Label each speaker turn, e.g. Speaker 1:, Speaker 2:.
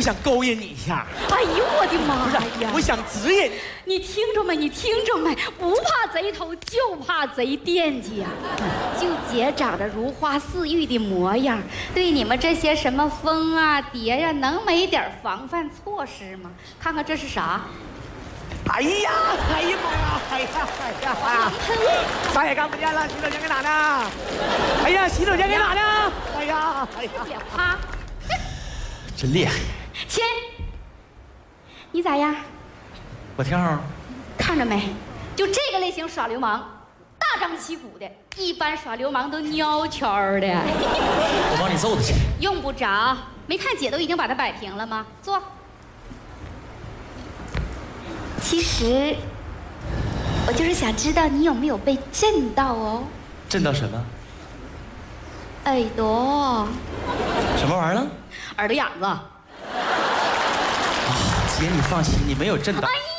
Speaker 1: 我想勾引你一下。
Speaker 2: 哎呦我的妈呀！
Speaker 1: 我想指引。
Speaker 2: 你听着没？你听着没？不怕贼偷，就怕贼惦记呀！就姐长得如花似玉的模样，对你们这些什么蜂啊、蝶呀，能没点防范措施吗？看看这是啥？
Speaker 1: 哎呀，哎呀妈呀，哎呀，哎呀，哎呀！啥也看不见了，洗手间搁哪呢？哎呀，洗手间搁哪呢？哎呀，哎呀！
Speaker 2: 别怕，
Speaker 1: 真厉害。
Speaker 2: 亲，你咋样？
Speaker 1: 我挺好。
Speaker 2: 看着没？就这个类型耍流氓，大张旗鼓的，一般耍流氓都蔫悄的。
Speaker 1: 我帮你揍他去。
Speaker 2: 用不着，没看姐都已经把它摆平了吗？坐。其实，我就是想知道你有没有被震到哦。
Speaker 1: 震到什么？
Speaker 2: 耳朵。
Speaker 1: 什么玩意儿了？
Speaker 2: 耳朵眼子。
Speaker 1: 姐，你放心，你没有震到。
Speaker 2: 哎呀！